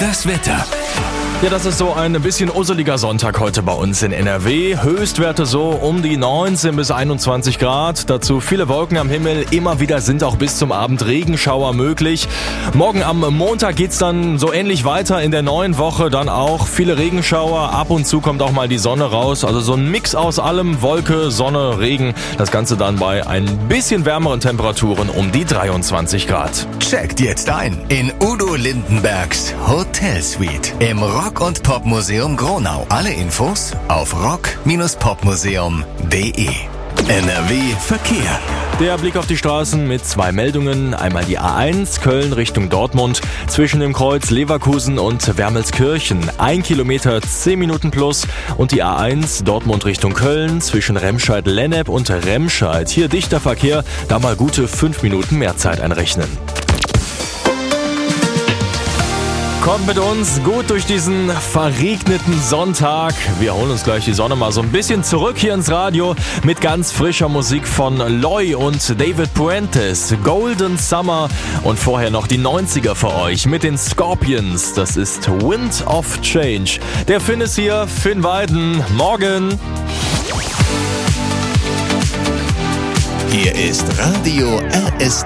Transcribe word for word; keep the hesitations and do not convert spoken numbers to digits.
Das Wetter. Ja, das ist so ein bisschen usseliger Sonntag heute bei uns in N R W. Höchstwerte so um die neunzehn bis einundzwanzig Grad. Dazu viele Wolken am Himmel. Immer wieder sind auch bis zum Abend Regenschauer möglich. Morgen am Montag geht's dann so ähnlich weiter in der neuen Woche. Dann auch viele Regenschauer. Ab und zu kommt auch mal die Sonne raus. Also so ein Mix aus allem. Wolke, Sonne, Regen. Das Ganze dann bei ein bisschen wärmeren Temperaturen um die dreiundzwanzig Grad. Checkt jetzt ein in Udo Lindenbergs Hotelsuite im Rock- und Popmuseum Gronau. Alle Infos auf rock Bindestrich popmuseum punkt de. N R W Verkehr. Der Blick auf die Straßen mit zwei Meldungen. Einmal die A eins Köln Richtung Dortmund zwischen dem Kreuz Leverkusen und Wermelskirchen. Ein Kilometer, zehn Minuten plus. Und die A eins Dortmund Richtung Köln zwischen Remscheid-Lennep und Remscheid. Hier dichter Verkehr, da mal gute fünf Minuten mehr Zeit einrechnen. Kommt mit uns gut durch diesen verregneten Sonntag. Wir holen uns gleich die Sonne mal so ein bisschen zurück hier ins Radio mit ganz frischer Musik von Loy und David Puentes. Golden Summer und vorher noch die neunziger für euch mit den Scorpions. Das ist Wind of Change. Der Finn ist hier, Finn Weiden. Morgen. Hier ist Radio R S